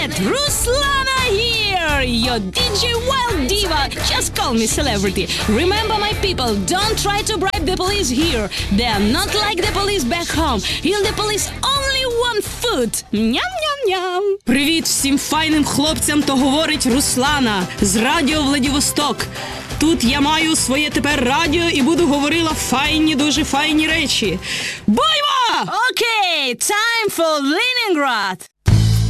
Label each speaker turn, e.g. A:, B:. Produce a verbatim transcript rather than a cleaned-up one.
A: Привет! Ruslana here! Your ди джей Wild Diva! Just call me celebrity. Remember, my people, don't try to bribe the police here. They are not like the police back home. Here the police only want food. Ням-ням-ням! Привіт всім файним хлопцям, то говорить Руслана з Радіо Владивосток. Тут я маю своє тепер радіо і буду говорила файні, дуже файні речі. Боймо! Окей, time for Leningrad!